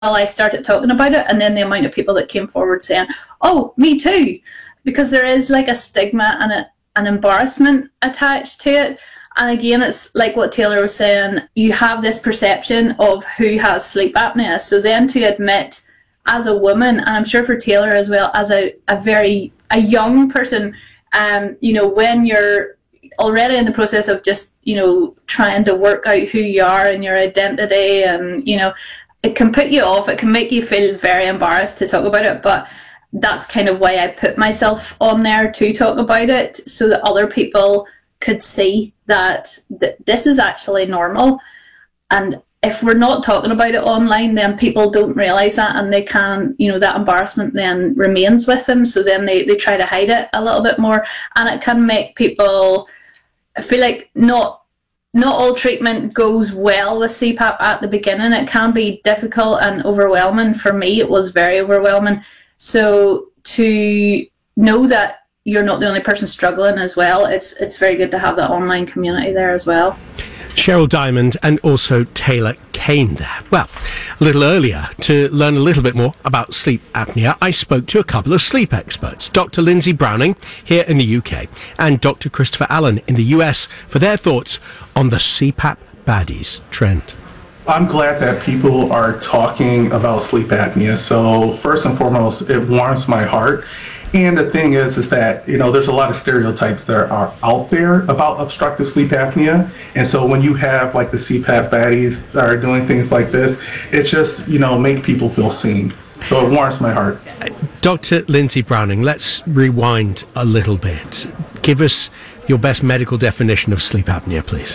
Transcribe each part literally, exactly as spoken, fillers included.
I started talking about it, and then the amount of people that came forward saying, oh, me too, because there is like a stigma and a, an embarrassment attached to it. And again, it's like what Taylor was saying, you have this perception of who has sleep apnea. So then to admit as a woman, and I'm sure for Taylor as well, as a, a very a young person, um, you know, when you're already in the process of just, you know, trying to work out who you are and your identity, and, you know, it can put you off, it can make you feel very embarrassed to talk about it, but that's kind of why I put myself on there to talk about it, so that other people could see that th- this is actually normal. And if we're not talking about it online, then people don't realise that, and they can, you know, that embarrassment then remains with them, so then they, they try to hide it a little bit more, and it can make people feel like not not all treatment goes well with C PAP at the beginning. It can be difficult and overwhelming. For me, it was very overwhelming. So to know that you're not the only person struggling as well, it's it's very good to have that online community there as well. Cheryl Diamond and also Taylor Kane there. Well, a little earlier, to learn a little bit more about sleep apnea, I spoke to a couple of sleep experts, Doctor Lindsay Browning here in the U K and Doctor Christopher Allen in the U S, for their thoughts on the C PAP baddies trend. I'm glad that people are talking about sleep apnea. So first and foremost, it warms my heart. And the thing is, is that, you know, there's a lot of stereotypes that are out there about obstructive sleep apnea. And so when you have like the C PAP baddies that are doing things like this, it just, you know, make people feel seen. So it warms my heart. Uh, Doctor Lindsay Browning, let's rewind a little bit. Give us your best medical definition of sleep apnea, please.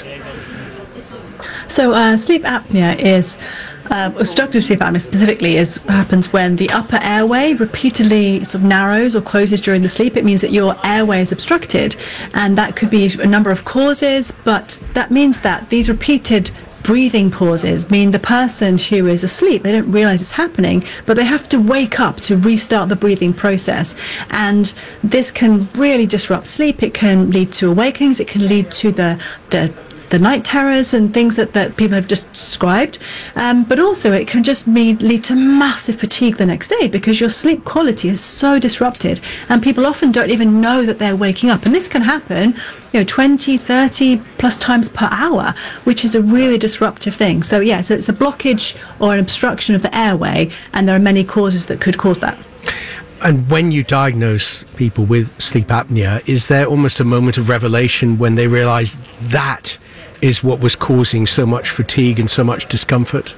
So uh, sleep apnea is, uh, obstructive sleep apnea specifically, is happens when the upper airway repeatedly sort of narrows or closes during the sleep. It means that your airway is obstructed, and that could be a number of causes, but that means that these repeated breathing pauses mean the person who is asleep, they don't realize it's happening, but they have to wake up to restart the breathing process. And this can really disrupt sleep. It can lead to awakenings. It can lead to the the the night terrors and things that, that people have just described. Um, but also it can just mean, lead to massive fatigue the next day, because your sleep quality is so disrupted, and people often don't even know that they're waking up. And this can happen, you know, twenty, thirty plus times per hour, which is a really disruptive thing. So yeah, so it's a blockage or an obstruction of the airway, and there are many causes that could cause that. And when you diagnose people with sleep apnea, is there almost a moment of revelation when they realise that is what was causing so much fatigue and so much discomfort?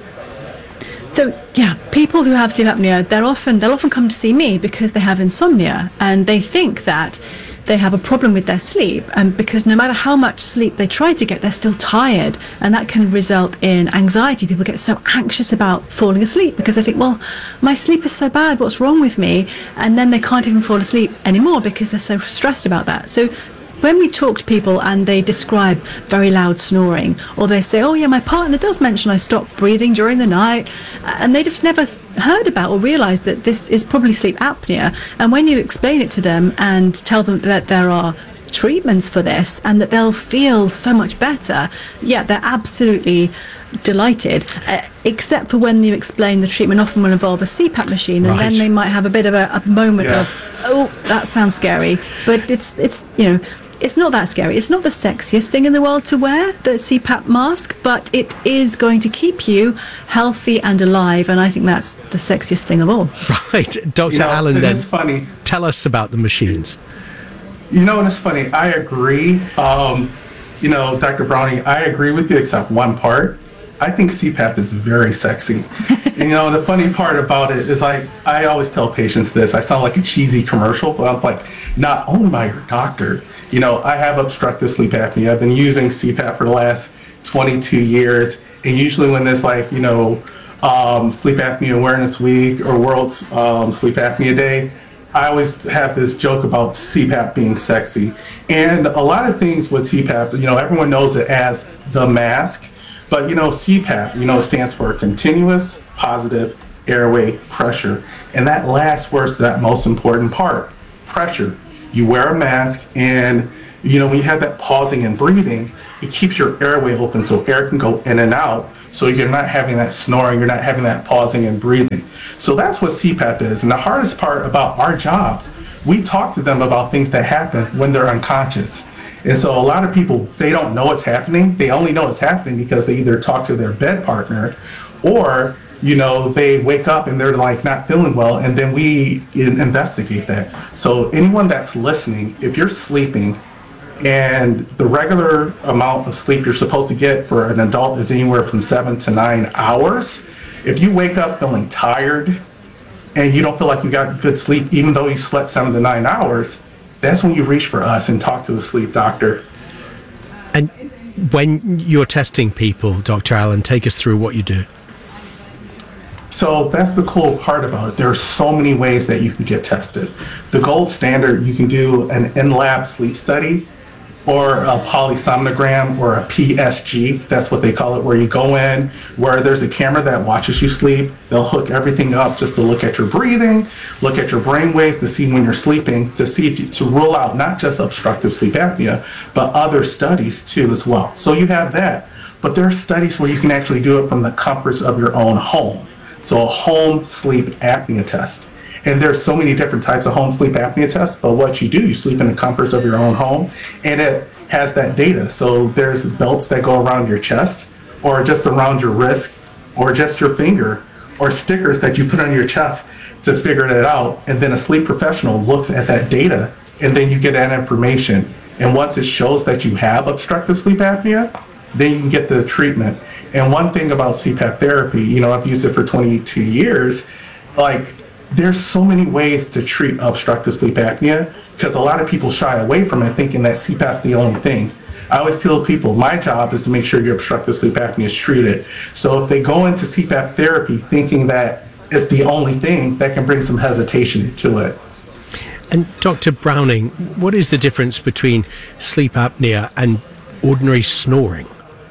So yeah, people who have sleep apnea, they're often they'll often come to see me because they have insomnia, and they think that they have a problem with their sleep, and because no matter how much sleep they try to get, they're still tired, and that can result in anxiety. People get so anxious about falling asleep because they think, well, my sleep is so bad, what's wrong with me? And then they can't even fall asleep anymore because they're so stressed about that. So when we talk to people and they describe very loud snoring, or they say, oh yeah, my partner does mention I stop breathing during the night, and they've never heard about or realised that this is probably sleep apnea. And when you explain it to them and tell them that there are treatments for this and that they'll feel so much better, yeah, they're absolutely delighted, uh, except for when you explain the treatment often will involve a C PAP machine, and right. then they might have a bit of a, a moment yeah. of, oh, that sounds scary. But it's, it's you know, it's not that scary. It's not the sexiest thing in the world to wear, the C PAP mask, but it is going to keep you healthy and alive, and I think that's the sexiest thing of all. Right. Doctor You know, Allen, then, it's funny. Tell us about the machines. You know, and it's funny, I agree. Um, you know, Doctor Browning, I agree with you except one part. I think C PAP is very sexy. You know, the funny part about it is, like, I always tell patients this. I sound like a cheesy commercial, but I'm like, not only am I your doctor, you know, I have obstructive sleep apnea. I've been using C PAP for the last twenty-two years. And usually when there's like, you know, um, Sleep Apnea Awareness Week or World um, Sleep Apnea Day, I always have this joke about C PAP being sexy. And a lot of things with C PAP, you know, everyone knows it as the mask. But, you know, C PAP, you know, stands for continuous positive airway pressure. And that last word's that most important part, pressure. You wear a mask, and, you know, when you have that pausing and breathing, it keeps your airway open so air can go in and out, So you're not having that snoring, you're not having that pausing and breathing. So that's what C PAP is. And the hardest part about our jobs, we talk to them about things that happen when they're unconscious. And so a lot of people, they don't know it's happening. They only know it's happening because they either talk to their bed partner, or you know, they wake up and they're like not feeling well, and then we in- investigate that. So anyone that's listening, if you're sleeping and the regular amount of sleep you're supposed to get for an adult is anywhere from seven to nine hours, if you wake up feeling tired and you don't feel like you got good sleep, even though you slept seven to nine hours, that's when you reach for us and talk to a sleep doctor. And when you're testing people, Doctor Allen, take us through what you do. So that's the cool part about it. There are so many ways that you can get tested. The gold standard, you can do an in-lab sleep study or a polysomnogram or a P S G. That's what they call it, where you go in, where there's a camera that watches you sleep. They'll hook everything up just to look at your breathing, look at your brain waves to see when you're sleeping, to see if you, to rule out not just obstructive sleep apnea, but other studies too as well. So you have that. But there are studies where you can actually do it from the comforts of your own home. So a home sleep apnea test. And there's so many different types of home sleep apnea tests, but what you do, you sleep in the comforts of your own home, and it has that data. So there's belts that go around your chest, or just around your wrist, or just your finger, or stickers that you put on your chest to figure that out. And then a sleep professional looks at that data, and then you get that information. And once it shows that you have obstructive sleep apnea, then you can get the treatment. And one thing about C PAP therapy, you know, I've used it for twenty-two years, like there's so many ways to treat obstructive sleep apnea, because a lot of people shy away from it thinking that C PAP's the only thing. I always tell people my job is to make sure your obstructive sleep apnea is treated. So if they go into C PAP therapy thinking that it's the only thing, that can bring some hesitation to it. And Doctor Browning, what is the difference between sleep apnea and ordinary snoring?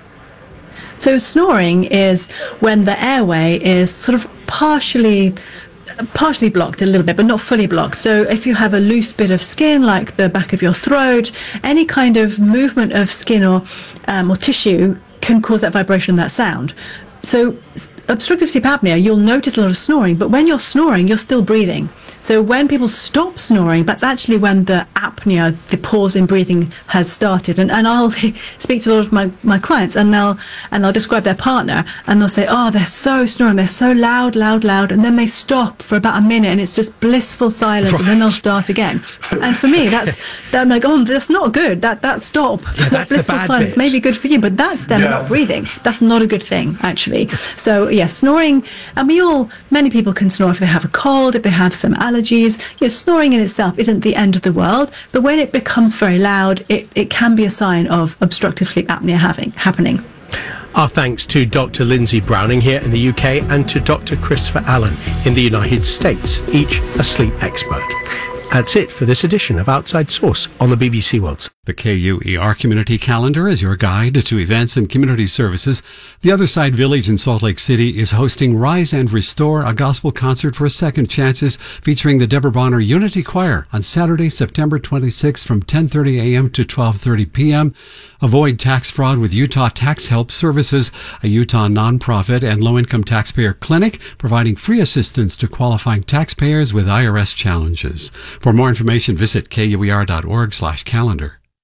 So snoring is when the airway is sort of partially partially blocked a little bit, but not fully blocked. So if you have a loose bit of skin, like the back of your throat, any kind of movement of skin or um, or tissue can cause that vibration and that sound. So obstructive sleep apnea, you'll notice a lot of snoring, but when you're snoring, you're still breathing. So when people stop snoring, that's actually when the apnea, the pause in breathing, has started. And and I'll speak to a lot of my, my clients, and they'll and they'll describe their partner, and they'll say, oh, they're so snoring, they're so loud, loud, loud, and then they stop for about a minute, and it's just blissful silence, right. And then they'll start again. And for me, that's that I'm like, oh, that's not good. That that stop, yeah, that blissful silence bit. may be good for you, but that's them yes. not breathing. That's not a good thing, actually. So yes, yeah, snoring, and we all, many people can snore if they have a cold, if they have some allergies. You know, snoring in itself isn't the end of the world, but when it becomes very loud, it, it can be a sign of obstructive sleep apnea having happening. Our thanks to Doctor Lindsay Browning here in the U K and to Doctor Christopher Allen in the United States, each a sleep expert. That's it for this edition of Outside Source on the B B C World. The K U E R Community Calendar is your guide to events and community services. The Other Side Village in Salt Lake City is hosting Rise and Restore, a gospel concert for second chances featuring the Deborah Bonner Unity Choir on Saturday, September twenty-sixth from ten thirty a.m. to twelve thirty p.m. Avoid tax fraud with Utah Tax Help Services, a Utah nonprofit and low-income taxpayer clinic providing free assistance to qualifying taxpayers with I R S challenges. For more information, visit K U E R dot org slash calendar.